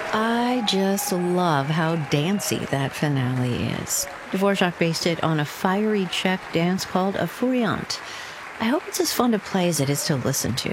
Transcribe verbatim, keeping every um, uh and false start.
I just love how dancey that finale is. Dvorak based it on a fiery Czech dance called a furiant. I hope it's as fun to play as it is to listen to.